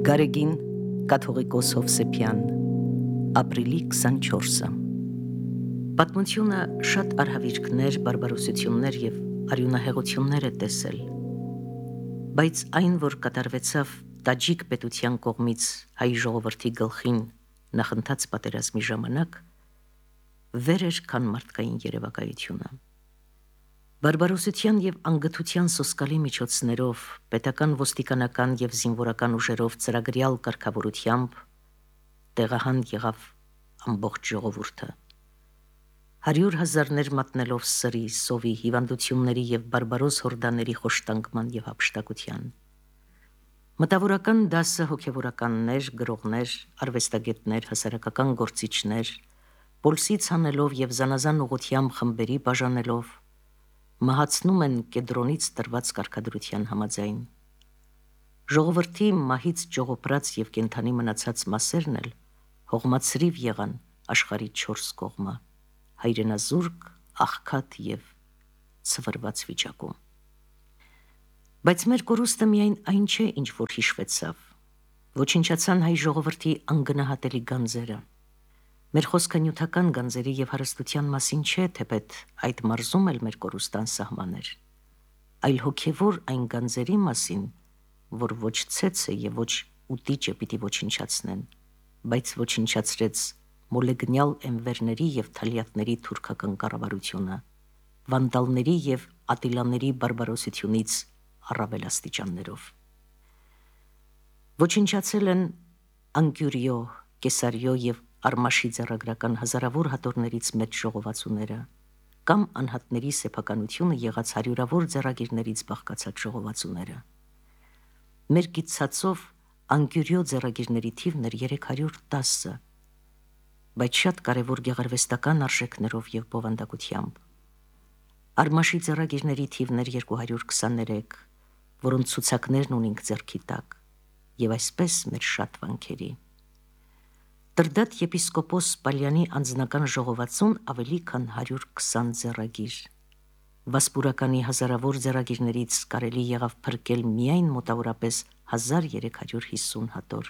Գարեգին կաթողիկոս Հովսեփյան, ապրիլի 24-ը։ Պատմությունը շատ արհավիրքներ, բարբարոսություններ և արյունահեղություններ է տեսել, բայց այն, որ կատարվեցավ Տաջիկ պետության կողմից հայ ժողովրդի գլխին նախընթաց պատերազմի ժամանակ, վեր էր, քան մարդկային երևակայությունը։ Բարբարոսության և անգթության սոսկալի միջոցներով, պետական ոստիկանական և զինվորական ուժերով ծրագրյալ կարգավորությամբ տեղահան եղավ ամբողջ ժողովուրդը։ 100,000-ներ մատնելով սրի, սովի, հիվանդությունների և բարբարոս հորդաների խոշտանգման և հափշտակության։ Մտավորական դասը հոգևորականներ, գրողներ, արվեստագետներ, հասարակական գործիչներ, պոլսից հանելով և զանազան ուղղությամբ խմբերի բաժանելով, մահացնում են կեդրոնից տրված կարգադրության համաձայն։ Ժողովրդի մահից ճողոպրած և կենդանի մնացած մասերն էլ հողմացրիվ եղան աշխարհի 4 կողմը, հայրենազուրկ, աղքատ և ցվրված վիճակում։ Բայց մեր կորուստը միայն այն չէ, ինչ որ հիշվեցավ, ոչնչացան հայ ժողովրդի անգնահատելի գանձերը։ Մեր խոսքը նյութական գանձերի և հարստության մասին չէ, թեպետ այդ մարզում էլ մեր կորուստը անսահման էր, այլ հոգևոր այն գանձերի մասին, որ ոչ ցեցը և ոչ ուտիճը պիտի ոչնչացնեն, բայց ոչնչացրեց մոլեգնյալ էնվերների և թալյատների թուրքական կառավարությունը, վանդալների և ատիլաների բարբարոսությունից առավել աստիճաններով։ Ոչնչացել են Անկյուրիո, Կեսարիո և Արմաշի ձեռագրական հազարավոր հատորներից մեծ ժողովածուները, կամ անհատների սեփականությունը եղած հարյուրավոր ձեռագիրներից բաղկացած ժողովածուները։ Մեր գիտցածով Անկյուրիո ձեռագիրների թիվն էր 310, բայց շատ կարևոր գեղարվեստական արժեքներով և բովանդակությամբ։ Արմաշի ձեռագիրների թիվն էր 223, որոնց ցուցակներն ունենք ձեռքի տակ, և այսպես մեր շատ վանքերի։ Տրդատ եպիսկոպոս Պալյանի անձնական ժողովածուն ավելի քան 120 ձեռագիր։ Վասպուրականի հազարավոր ձեռագիրներից կարելի եղավ փրկել միայն մոտավորապես 1350 հատոր։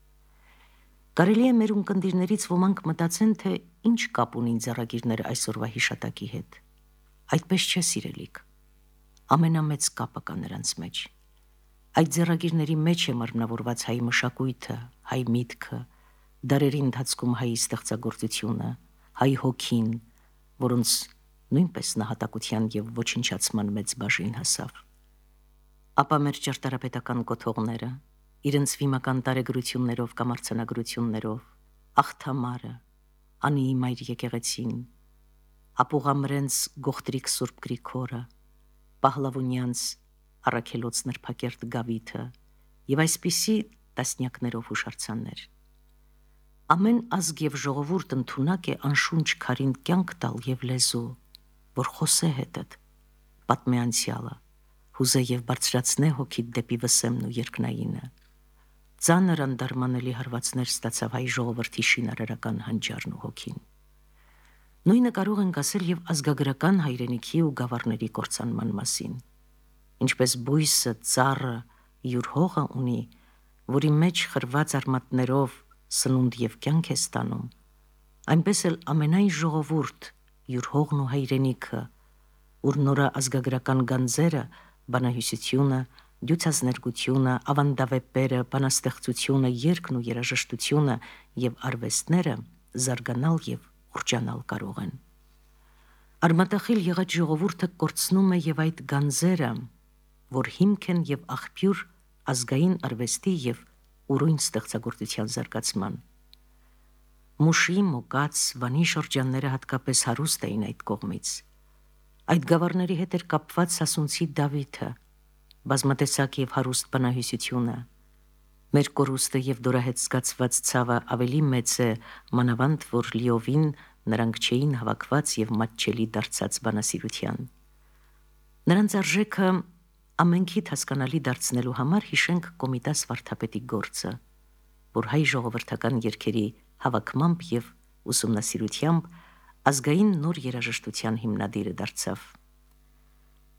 Կարելի է մեր ունկնդիրներից ոմանք մտածեն, թե ինչ կապ ունին ձեռագիրները այսօրվա հիշատակի հետ։ Այդպես չէ, սիրելիք։ Ամենամեծ կապը կա նրանց մեջ։ Այդ ձեռագիրների մեջ է մարմնավորված հայ մշակույթը, հայ միտքը, դարերի ընթացքում հայի ստեղծագործությունը, հայ հոգին, որոնց նույնպես նահատակության և ոչնչացման մեծ բաժին հասավ։ Ապա մեր ճարտարապետական կոթողները, իրենց վիմական տարեգրություններով կամ արձանագրություններով, Աղթամարը, Անիի մայր եկեղեցին, Ապուղամրենց Գողտրիկ Սուրբ Գրիգորը, Պահլավունյանց Առաքելոց նրբակերտ Գավիթը և այսպիսի տասնյակներով հուշարձաններ։ Ամեն ազգ և ժողովուրդ ընդունակ է անշունչ քարին կյանք տալ և լեզու, որ խոսե հետդ, պատմե անցյալը, հուզե և բարձրացնե հոգիդ դեպի վսեմն ու երկնայինը։ Ծանր անդարմանելի հարվածներ ստացավ հայ ժողովրդի շինարարական հանճարն ու հոգին։ Նույնը կարող ենք ասել և ազգագրական հայրենիքի ու գավառների կործանման մասին։ Ինչպես բույսը, ծառը յուր հողը ունի, որի մեջ խրված արմատներով սնունդ և կյանք է ստանում, այնպես էլ ամենայն ժողովուրդ յուր հողն ու հայրենիքը, ուր նորա ազգագրական գանձերը, բանահյուսությունը, դյուցազներգությունը, ավանդավեպերը, բանաստեղծությունը, երգն ու երաժշտությունը և արվեստները զարգանալ և ուռճանալ կարող են։ Արմատախիլ եղած ժողովուրդը կորցնում է և այդ գանձերը, որ հիմք են և աղբյուր ազգային արվեստի և ուրույն ստեղծագործության զարգացման։ Մուշի, Մոկաց, Վանի շրջանները հատկապես հարուստ էին այդ կողմից։ Այդ գավառների հետ էր կապված Սասունցի Դավիթը, բազմատեսակ և հարուստ բանահյուսությունը։ Մեր կորուստը և դորահետ զգացված ցավը ավելի մեծ է, մանավանդ որ լիովին նրանք չէին հավաքված և մատչելի դարձած բանասիրության։ Նրանց արժեքը ամենքիդ հասկանալի դարձնելու համար հիշենք Կոմիտաս վարդապետի գործը, որ հայ ժողովրդական երգերի հավաքմամբ և ուսումնասիրությամբ ազգային նոր երաժշտության հիմնադիրը դարձավ։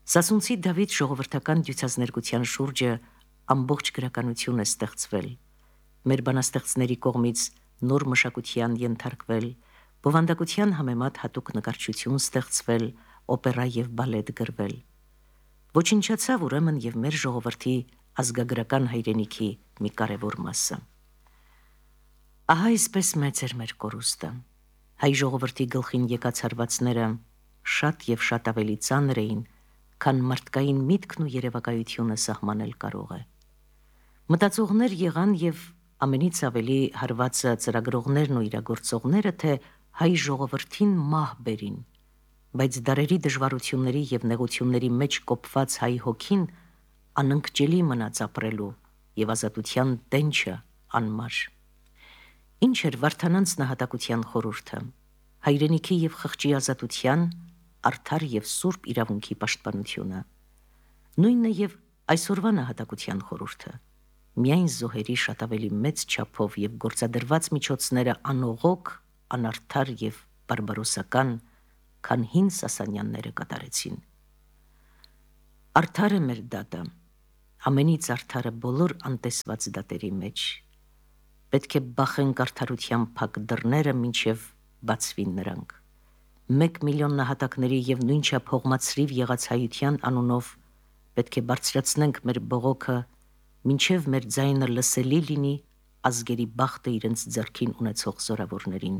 Սասունցի Դավիթ ժողովրդական դյուցազներգության շուրջը ամբողջ գրականություն է ստեղծվել, մեր բանաստեղծների կողմից նոր մշակության ենթարկվել, բովանդակության համեմատ հատուկ նկարչություն ստեղծվել, օպերա եւ բալետ գրվել։ Ոչնչացավ ուրեմն եւ մեր ժողովրդի ազգագրական հայրենիքի մի կարևոր մասը։ Ահա այսպես մեծ էր մեր կորուստը։ Հայ ժողովրդի գլխին եկած հարվածները շատ եւ շատ ավելի ծանր էին, քան մարդկային միտքն ու երևակայությունը սահմանել կարող է։ Մտածողներ եղան եւ ամենից ավելի հարվածը ծրագրողներն ու իրագործողները, թե հայ ժողովրդին մահ բերին, բայց դարերի դժվարությունների եւ նեղությունների մեջ կոփված հայ հոգին անընկճելի մնաց ապրելու եւ ազատության տենչը անմար։ Ինչ էր Վարդանանց նահատակության խորհուրդը, հայրենիքի եւ խղճի ազատության, արդար եւ սուրբ իրավունքի պաշտպանությունը։ Նույնն է եւ այսօրվա նահատակության խորհուրդը, միայն զոհերի շատ ավելի մեծ չափով եւ գործադրված միջոցները անողոք, անարդար եւ բարբարոսական, քան հին Սասանյանները կատարեցին։ Արդար է մեր դատը, ամենից արդարը բոլոր անտեսված դատերի մեջ։ Պետք է բախենք արդարության փակ դռները, մինչև բացվին նրանք։ 1 միլիոն նահատակների եւ նույնչափ հողմացրիվ եղած հայության անունով պետք է բարձրացնենք մեր բողոքը, մինչև մեր ձայնը լսելի լինի ազգերի բախտը իրենց ձեռքին ունեցող զորավորներին։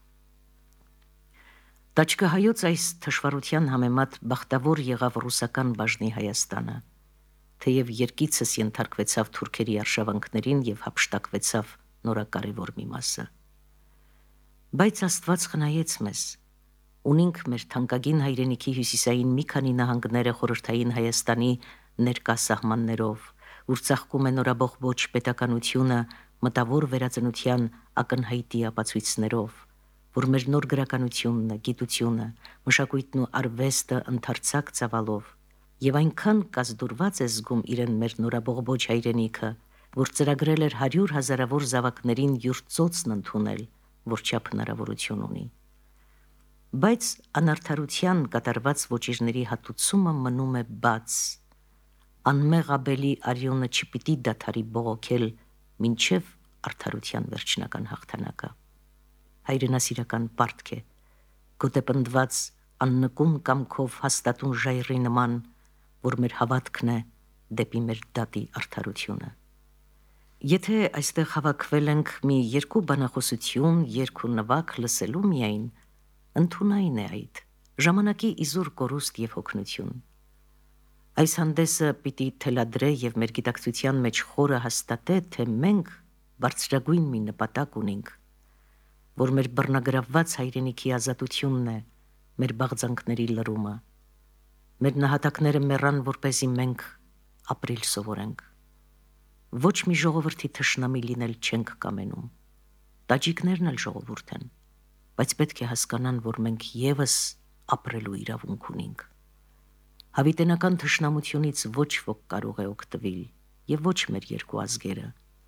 Տաճկահայոց այս թշվառության համեմատ բախտավոր եղավ ռուսական բաժնի Հայաստանը, թեև երկիցս ենթարկվեցավ թուրքերի արշավանքներին եւ հափշտակվեցավ նորակարևոր մի մասը։ Բայց Աստված խնայեց մեզ, ունենք մեր թանկագին հայրենիքի հյուսիսային մի քանի նահանգները խորհրդային Հայաստանի ներկա սահմաններով, ուր ծաղկում է նորաբողբոջ պետականությունը մտավոր վերածնության ակնհայտի ապացույցներով, որ մեր նոր գրականությունը, գիտությունը, մշակույթն ու արվեստը ընդարձակ ծավալով եւ այնքան կազդուրված է զգում իրեն մեր նորաբողբոջ հայրենիքը, որ ծրագրել էր 100 հազարավոր զավակներին յուր ծոցն ընդունել, որչափ հնարավորություն ունի։ Բայց անարդարության կատարված ոճիրների հատուցումը մնում է բաց, անմեղ Աբելի արյունը չպիտի դադարի բողոքել մինչև արդարության վերջնական հաղթանակը։ Հայրենասիրական պարտք է, գոտեպնդված աննկուն կամքով հաստատուն ժայռի նման, որ մեր հավատքն է դեպի մեր դատի արդարությունը։ Եթե այստեղ հավաքվել ենք մի երկու բանախոսություն, երգ ու նվագ լսելու միայն, ընդունային է այդ, ժամանակի իզուր կորուստ եւ հոգնություն։ Այս հանդեսը պիտի թելադրե եւ մեր գիտակցության մեջ խորը հաստատե, թե մենք բարձրագույն մի նպատակ ունենք, որ մեր բռնագրավված հայրենիքի ազատությունն է, մեր բաղձանքների լրումը։ Մեր նահատակները մեռան, որպեսզի մենք ապրիլ սովորենք։ Ոչ մի ժողովրդի թշնամի լինել չենք կամենում։ Տաջիկներն էլ ժողովուրդ են, բայց պետք է հասկանան, որ մենք եւս ապրելու իրավունք ունենք։ Հավիտենական թշնամությունից ոչ ոք կարող է օգտվել, եւ ոչ մեր երկու ազգերը։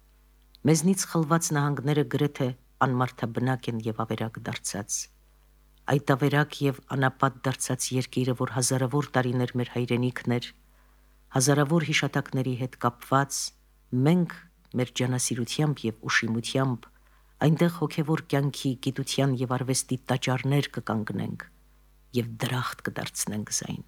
Մեզնից խլված նահանգները գրեթե անմարդաբնակ են եւ ավերակ դարձած։ Այդ ավերակ եւ անապատ դարձած երկիրը, որ հազարավոր տարիներ մեր հայրենիքն էր, հազարավոր հիշատակների հետ կապված, մենք մեր ջանասիրությամբ եւ ուշիմությամբ այնտեղ հոգեվոր կյանքի, գիտության եւ արվեստի տաճարներ կկանգնենք եւ դրախտ կդարձնենք զայն։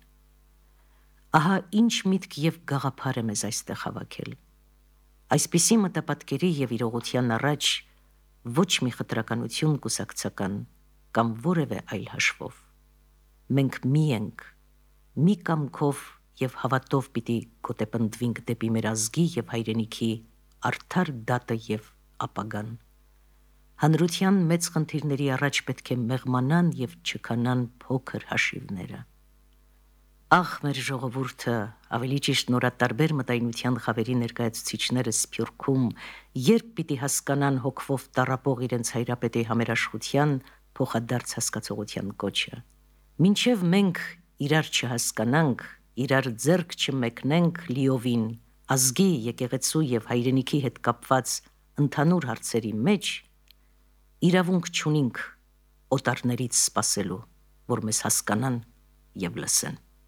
Ահա ինչ միտք եւ գաղափար է մեզ այստեղ հավաքել։ Այսպիսի մտապատկերի եւ իրողության առաջ ոչ մի խտրականություն կուսակցական կամ որևէ այլ հաշվով։ Մենք մի ենք, մի կամքով եւ հավատով պիտի գոտեպնդվենք դեպի մեր ազգի եւ հայրենիքի արդար դատը եւ ապագան։ Հանրության մեծ խնդիրների առաջ պետք է մեղմանան եւ չքանան փոքր հաշիվները։ Ախ, մեր ժողովուրդը, ավելի ճիշտ նորատարբեր մտայնության խավերի ներկայացուցիչները Սփյուռքում, երբ պիտի հասկանան հոգվով տառապող իրենց հայրապետի համերաշխության փոխադարձ հասկացողության կոչը։ Մինչև մենք իրար չհասկանանք, իրար ձեռք չմեկնենք լիովին, ազգի, եկեղեցու եւ հայրենիքի հետ կապված ընդհանուր հարցերի մեջ, իրավունք չունենք օտարներից սпасելու, որ մեզ հասկանան եւ լսեն։